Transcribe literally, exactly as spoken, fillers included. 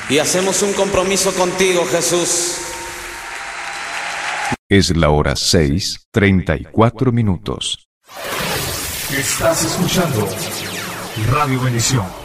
y hacemos un compromiso contigo, Jesús. Es la hora seis, treinta y cuatro minutos. Estás escuchando Radio Bendición.